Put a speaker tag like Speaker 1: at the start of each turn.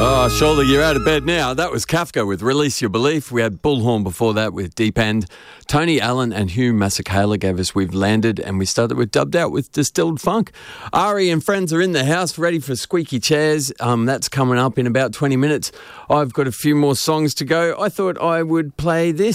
Speaker 1: Oh, surely you're out of bed now. That was Kafka with Release Your Belief. We had Bullhorn before that with Deep End. Tony Allen and Hugh Masekela gave us We've Landed, and we started with Dubbed Out with Distilled Funk. Ari and friends are in the house ready for Squeaky Chairs. That's coming up in about 20 minutes. I've got a few more songs to go. I thought I would play this.